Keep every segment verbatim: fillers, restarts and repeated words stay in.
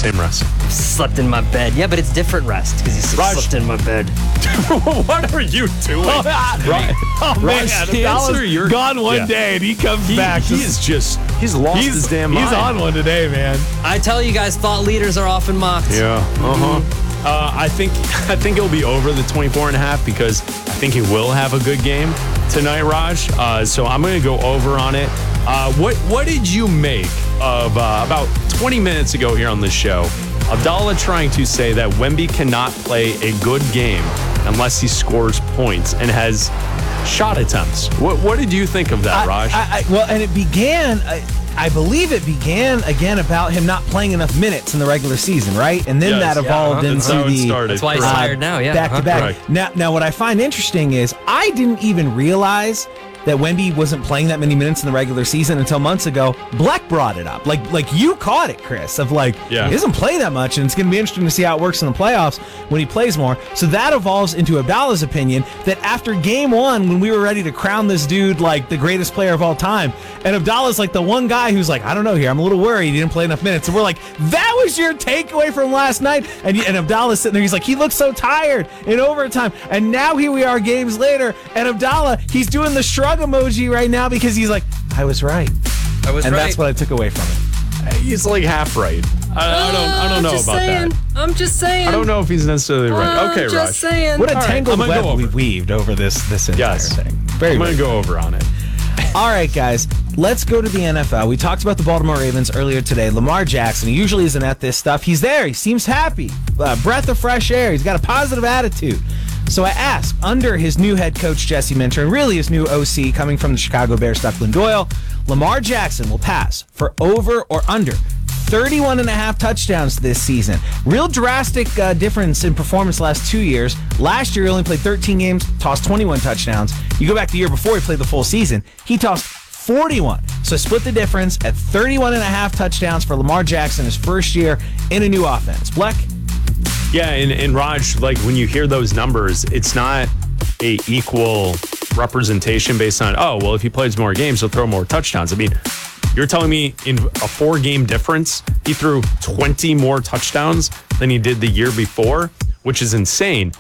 Same rest. Slept in my bed. Yeah, but it's different rest because you Raj. slept in my bed. What are you doing? Oh, Right. oh man, Raj, to Abdallah's answer your- gone one Yeah. day and he comes He, back. he Just- is just, he's lost he's, his damn he's mind. on one today, man. I tell you guys, thought leaders are often mocked. Yeah. Uh-huh. Uh, I think I think it'll be over the twenty-four and a half because I think he will have a good game tonight, Raj. Uh, so I'm going to go over on it. Uh, what what did you make of uh, about twenty minutes ago here on the show? Abdallah trying to say that Wemby cannot play a good game unless he scores points and has shot attempts. What what did you think of that, I- Raj? I, I, well, and it began, I, I believe it began again about him not playing enough minutes in the regular season, right? And then Yes. that evolved Yeah, uh-huh. That's how into it the started. That's why he's Correct. tired now, yeah. back to uh-huh. back. Correct. Now, now, what I find interesting is I didn't even realize that Wemby wasn't playing that many minutes in the regular season until months ago. Black brought it up. Like like you caught it, Chris, of like, Yeah. he doesn't play that much, and it's going to be interesting to see how it works in the playoffs when he plays more. So that evolves into Abdallah's opinion that after game one, when we were ready to crown this dude like the greatest player of all time, and Abdallah's like the one guy who's like, I don't know here, I'm a little worried he didn't play enough minutes. And we're like, that was your takeaway from last night? And, and Abdallah's sitting there, he's like, he looks so tired in overtime. And now here we are games later, and Abdallah, he's doing the shrug emoji right now because he's like, I was right. I was And right. that's what I took away from it. He's like half right. I, I don't I don't know just about saying. that. I'm just saying. I don't know if he's necessarily right. I'm Okay, just Raj. saying. What a All right, tangled I'm gonna web go we over. weaved over this this entire Yes. thing. Very I'm going good. to go over on it. All right, guys, let's go to the N F L. We talked about the Baltimore Ravens earlier today. Lamar Jackson, he usually isn't at this stuff. He's there. He seems happy. Uh, breath of fresh air. He's got a positive attitude. So I asked, under his new head coach, Jesse Minter, and really his new O C coming from the Chicago Bears, Declan Doyle, Lamar Jackson will pass for over or under thirty-one and a half touchdowns this season. Real drastic uh, difference in performance the last two years. Last year, he only played thirteen games, tossed twenty-one touchdowns. You go back the year before he played the full season, he tossed forty-one. So split the difference at thirty-one and a half touchdowns for Lamar Jackson his first year in a new offense. Bleck? Yeah, and, and Raj, like when you hear those numbers, it's not a equal representation based on, oh, well, if he plays more games, he'll throw more touchdowns. I mean, you're telling me in a four-game difference, he threw twenty more touchdowns than he did the year before, which is insane.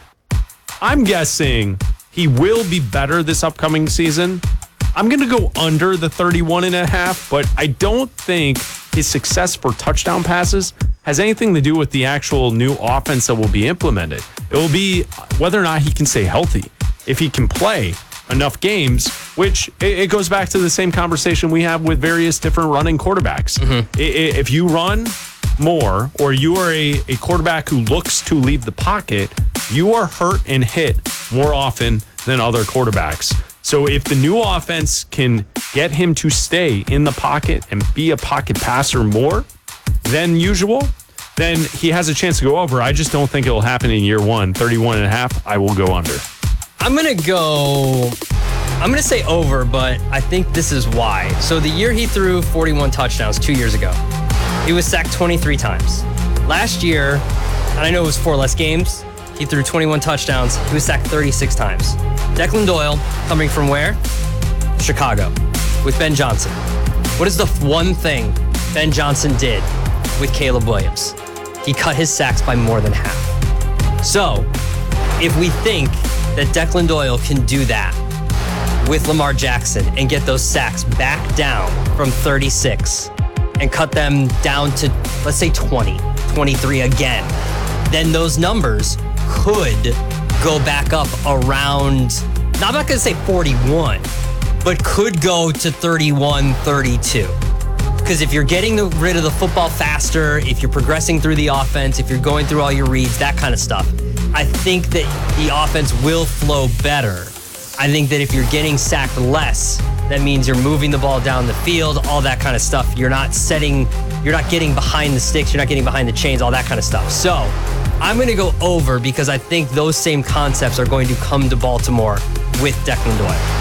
I'm guessing he will be better this upcoming season. I'm going to go under the thirty-one and a half, but I don't think his success for touchdown passes has anything to do with the actual new offense that will be implemented. It will be whether or not he can stay healthy. If he can play enough games, which it, it goes back to the same conversation we have with various different running quarterbacks. I- I- if you run more, or you are a, a quarterback who looks to leave the pocket, you are hurt and hit more often than other quarterbacks. So if the new offense can get him to stay in the pocket and be a pocket passer more than usual, then he has a chance to go over. I just don't think it'll happen in year one. thirty-one and a half, I will go under. I'm going to go, I'm going to say over, but I think this is why. So the year he threw forty-one touchdowns two years ago, he was sacked twenty-three times. Last year, and I know it was four less games, he threw twenty-one touchdowns. He was sacked thirty-six times. Declan Doyle, coming from where? Chicago, with Ben Johnson. What is the one thing Ben Johnson did with Caleb Williams? He cut his sacks by more than half. So, if we think that Declan Doyle can do that with Lamar Jackson and get those sacks back down from thirty-six and cut them down to, let's say, twenty, twenty-three again, then those numbers could go back up around, now I'm not going to say forty-one, but could go to thirty-one, thirty-two. Because if you're getting the, rid of the football faster, if you're progressing through the offense, if you're going through all your reads, that kind of stuff, I think that the offense will flow better. I think that if you're getting sacked less, that means you're moving the ball down the field, all that kind of stuff. You're not setting, you're not getting behind the sticks, you're not getting behind the chains, all that kind of stuff. So I'm going to go over because I think those same concepts are going to come to Baltimore with Declan Doyle.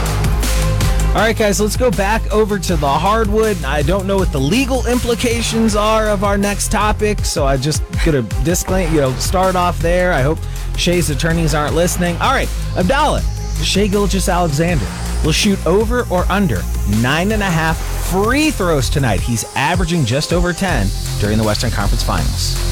All right, guys, let's go back over to the hardwood. I don't know what the legal implications are of our next topic, so I just gonna disclaim, you know, start off there. I hope Shay's attorneys aren't listening. All right, Abdallah, Shai Gilgeous-Alexander will shoot over or under nine and a half free throws tonight. He's averaging just over ten during the Western Conference Finals.